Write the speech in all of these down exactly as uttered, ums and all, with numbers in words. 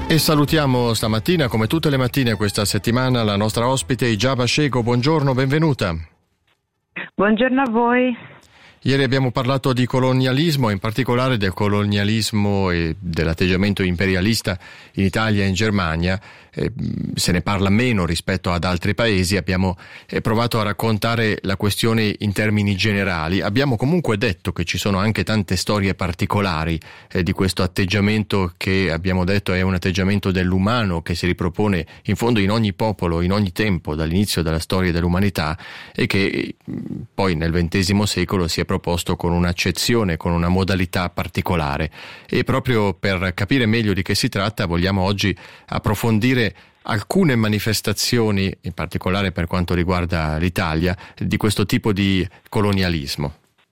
E salutiamo stamattina, come tutte le mattine questa settimana, la nostra ospite Ijaba Shego. Buongiorno, benvenuta. Buongiorno a voi. Ieri abbiamo parlato di colonialismo, in particolare del colonialismo e dell'atteggiamento imperialista in Italia e in Germania. Eh, se ne parla meno rispetto ad altri paesi. Abbiamo eh, provato a raccontare la questione in termini generali. Abbiamo comunque detto che ci sono anche tante storie particolari eh, di questo atteggiamento che abbiamo detto è un atteggiamento dell'umano che si ripropone in fondo in ogni popolo, in ogni tempo, dall'inizio della storia dell'umanità, e che poi nel ventesimo secolo si è proposto con un'accezione, con una modalità particolare. E proprio per capire meglio di che si tratta vogliamo oggi approfondire alcune manifestazioni, in particolare per quanto riguarda l'Italia, di questo tipo di colonialismo.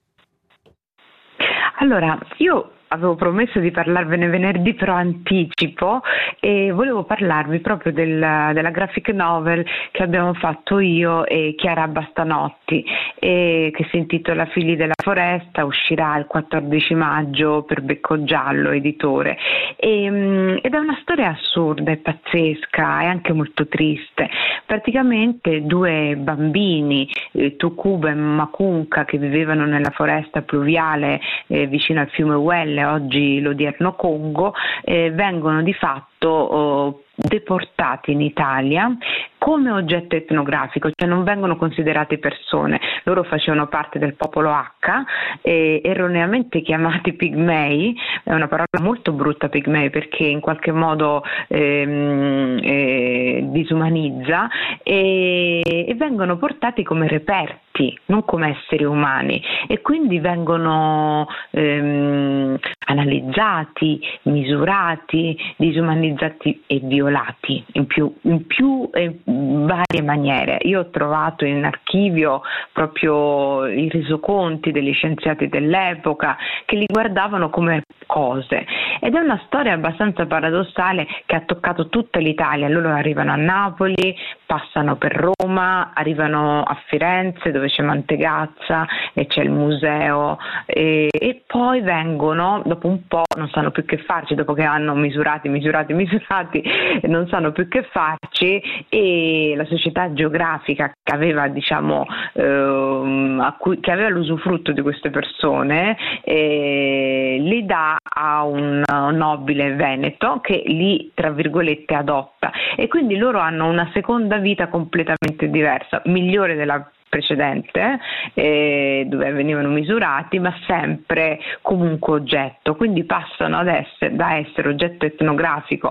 Allora, io avevo promesso di parlarvene venerdì, però anticipo, e volevo parlarvi proprio del, della graphic novel che abbiamo fatto io e Chiara Bastanotti, e che si intitola Figli della Foresta, uscirà il quattordici maggio per Becco Giallo editore, e, ed è una storia assurda e pazzesca e anche molto triste. Praticamente due bambini, eh, Tukuba e Makunka, che vivevano nella foresta pluviale eh, vicino al fiume Well, oggi l'odierno Congo, eh, vengono di fatto oh, deportati in Italia come oggetto etnografico, cioè non vengono considerati persone. Loro facevano parte del popolo H, eh, erroneamente chiamati pigmei. È una parola molto brutta, pigmei, perché in qualche modo ehm, eh, disumanizza, e, e vengono portati come reperti, non come esseri umani, e quindi vengono ehm, analizzati, misurati, disumanizzati e violati in più, in più e varie maniere. Io ho trovato in archivio proprio i resoconti degli scienziati dell'epoca che li guardavano come cose, ed è una storia abbastanza paradossale che ha toccato tutta l'Italia. Loro arrivano a Napoli, passano per Roma, arrivano a Firenze dove c'è Mantegazza e c'è il museo, e, e poi vengono, dopo un po' non sanno più che farci, dopo che hanno misurati, misurati, misurati, non sanno più che farci, e la società geografica che aveva, diciamo, ehm, a cui, che aveva l'usufrutto di queste persone, eh, li dà a un nobile veneto che li, tra virgolette, adotta, e quindi loro hanno una seconda vita completamente diversa, migliore della precedente, eh, dove venivano misurati, ma sempre comunque oggetto. Quindi passano ad essere, da essere oggetto etnografico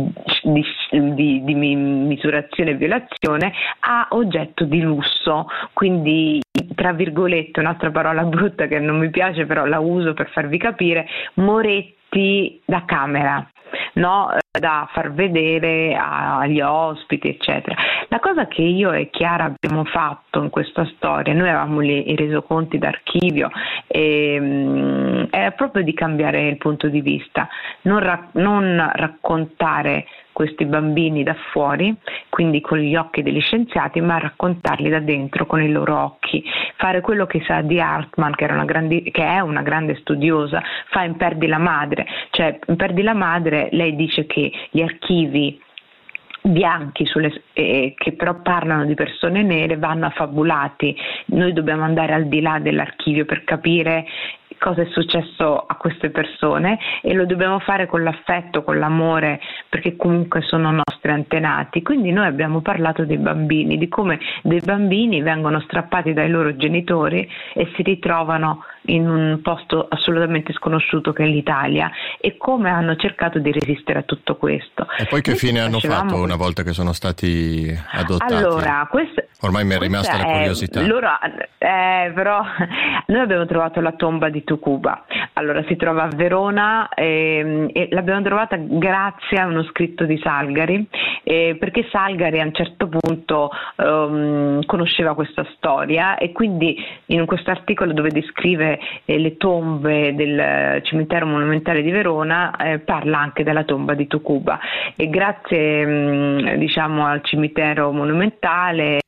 di, di, di misurazione e violazione a oggetto di lusso. Quindi, tra virgolette, un'altra parola brutta che non mi piace, però la uso per farvi capire, moretti da camera, no? Da far vedere agli ospiti, eccetera. La cosa che io e Chiara abbiamo fatto in questa storia, noi avevamo i, i resoconti d'archivio, e, um, era proprio di cambiare il punto di vista, non, ra- non raccontare questi bambini da fuori, quindi con gli occhi degli scienziati, ma raccontarli da dentro con i loro occhi, fare quello che Sadie Hartman, che, era una grandi, che è una grande studiosa, fa in Perdi la madre. Cioè, in Perdi la madre lei dice che gli archivi bianchi sulle, eh, che però parlano di persone nere vanno affabulati. Noi dobbiamo andare al di là dell'archivio per capire cosa è successo a queste persone, e lo dobbiamo fare con l'affetto, con l'amore, perché comunque sono nostri antenati. Quindi noi abbiamo parlato dei bambini, di come dei bambini vengono strappati dai loro genitori e si ritrovano in un posto assolutamente sconosciuto che è l'Italia, e come hanno cercato di resistere a tutto questo. E poi che Noi fine hanno fatto una volta che sono stati adottati? Allora, questo, ormai mi è rimasta la curiosità. È, loro, eh, però noi abbiamo trovato la tomba di Tukuba. Allora, si trova a Verona, eh, e l'abbiamo trovata grazie a uno scritto di Salgari, eh, perché Salgari a un certo punto um, conosceva questa storia, e quindi in questo articolo dove descrive eh, le tombe del cimitero monumentale di Verona eh, parla anche della tomba di Tukuba, e grazie mh, diciamo al cimitero monumentale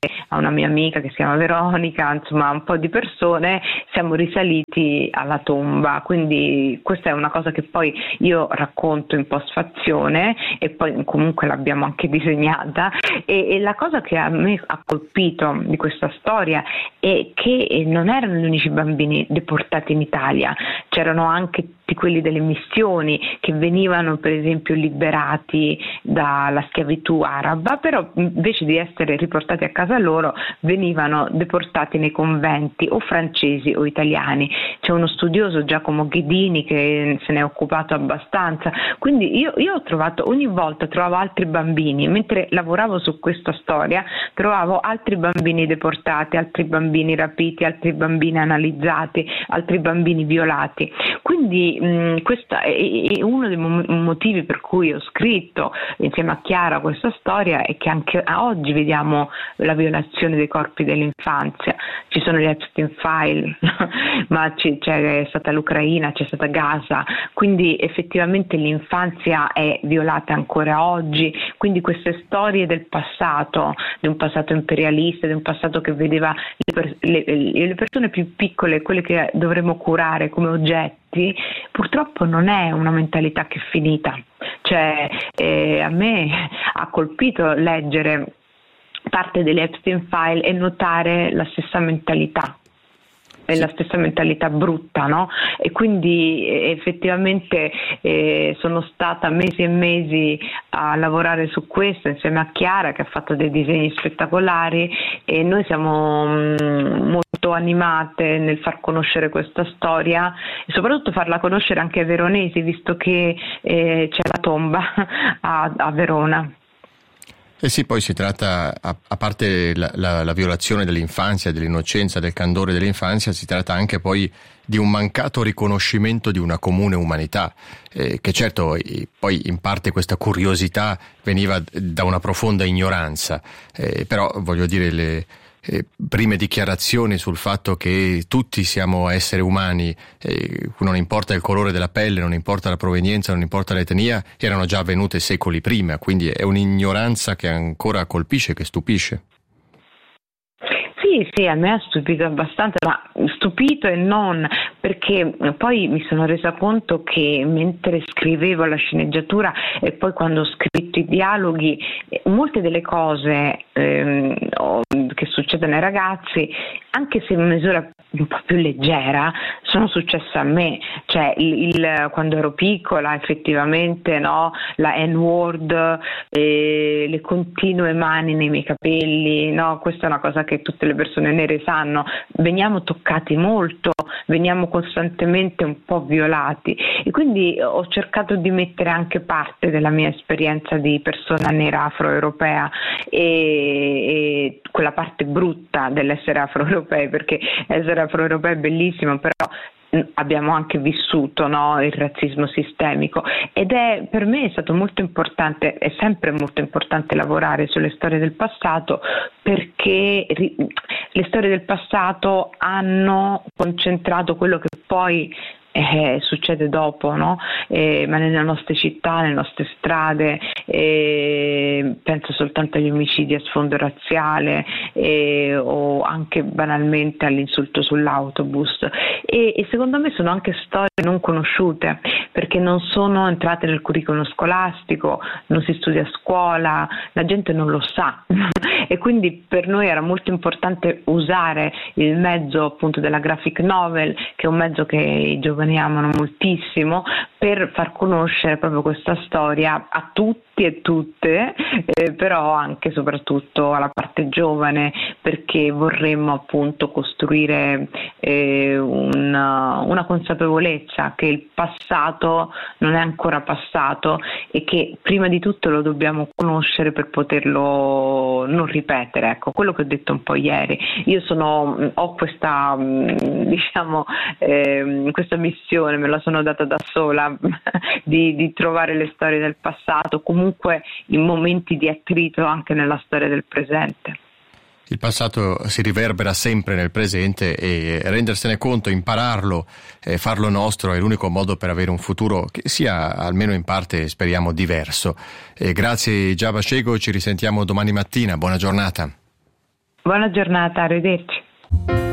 a una mia amica che si chiama Veronica, insomma un po' di persone, siamo risaliti alla tomba. Quindi questa è una cosa che poi io racconto in postfazione e poi comunque l'abbiamo anche disegnata, e, e la cosa che a me ha colpito di questa storia è che non erano gli unici bambini deportati in Italia, c'erano anche tutti quelli delle missioni che venivano per esempio liberati dalla schiavitù araba, però invece di essere riportati a casa loro venivano deportati nei conventi o francesi o italiani. C'è uno studioso, Giacomo Ghidini, che se ne è occupato abbastanza, quindi io, io ho trovato, ogni volta trovavo altri bambini, mentre lavoravo su questa storia trovavo altri bambini deportati, altri bambini rapiti, altri bambini analizzati, altri bambini violati. Quindi mh, questo è, è uno dei mo- motivi per cui ho scritto insieme a Chiara questa storia, è che anche oggi vediamo la violazione dei corpi dell'infanzia. Ci sono gli Epstein File, ma c- c'è stata l'Ucraina, c'è stata Gaza, quindi effettivamente l'infanzia è violata ancora oggi. Quindi queste storie del passato, di un passato imperialista, di un passato che vedeva le, per- le, le persone più piccole, quelle che dovremmo curare come oggetti, purtroppo non è una mentalità che è finita. Cioè, eh, a me ha colpito leggere parte delle Epstein File e notare la stessa mentalità. È la stessa mentalità brutta, no? E quindi eh, effettivamente eh, sono stata mesi e mesi a lavorare su questo insieme a Chiara, che ha fatto dei disegni spettacolari, e noi siamo mh, molto animate nel far conoscere questa storia e soprattutto farla conoscere anche ai veronesi, visto che eh, c'è la tomba a, a Verona. Eh sì, poi si tratta, a, a parte la, la, la violazione dell'infanzia, dell'innocenza, del candore dell'infanzia, si tratta anche poi di un mancato riconoscimento di una comune umanità, eh, che certo eh, poi in parte questa curiosità veniva da una profonda ignoranza, eh, però voglio dire le Eh, prime dichiarazioni sul fatto che tutti siamo esseri umani, eh, non importa il colore della pelle, non importa la provenienza, non importa l'etnia, erano già avvenute secoli prima, quindi è un'ignoranza che ancora colpisce, che stupisce. Sì, sì, a me ha stupito abbastanza, ma stupito e non, perché poi mi sono resa conto che mentre scrivevo la sceneggiatura e poi quando ho scritto i dialoghi, molte delle cose ehm, che succedono ai ragazzi, anche se in misura un po' più leggera, sono successe a me. Cioè il, il, quando ero piccola effettivamente, no, la N-word, eh, le continue mani nei miei capelli, no, questa è una cosa che tutte le persone nere sanno, veniamo toccati molto, veniamo costantemente un po' violati, e quindi ho cercato di mettere anche parte della mia esperienza di persona nera afroeuropea e, e quella parte brutta dell'essere afroeuropei, perché essere afroeuropei è bellissimo, però abbiamo anche vissuto, no, il razzismo sistemico, ed è per me è stato molto importante, è sempre molto importante lavorare sulle storie del passato, perché ri- le storie del passato hanno concentrato quello che poi Eh, succede dopo, no? Eh, ma nelle nostre città, nelle nostre strade, eh, penso soltanto agli omicidi a sfondo razziale eh, o anche banalmente all'insulto sull'autobus, e, e secondo me sono anche storie non conosciute, perché non sono entrate nel curriculum scolastico, non si studia a scuola, la gente non lo sa e quindi per noi era molto importante usare il mezzo appunto della graphic novel, che è un mezzo che i giovani amano moltissimo, per far conoscere proprio questa storia a tutti e tutte, eh, però anche e soprattutto alla parte giovane, perché vorremmo appunto costruire eh, una, una consapevolezza che il passato non è ancora passato e che prima di tutto lo dobbiamo conoscere per poterlo non ripetere. Ecco, quello che ho detto un po' ieri. Io sono, ho questa diciamo eh, questa missione, me la sono data da sola di, di trovare le storie del passato, comunque in momenti di attrito anche nella storia del presente. Il passato si riverbera sempre nel presente e rendersene conto, impararlo, eh, farlo nostro è l'unico modo per avere un futuro che sia almeno in parte, speriamo, diverso. E grazie Giaba Cego, ci risentiamo domani mattina, buona giornata. Buona giornata, arrivederci.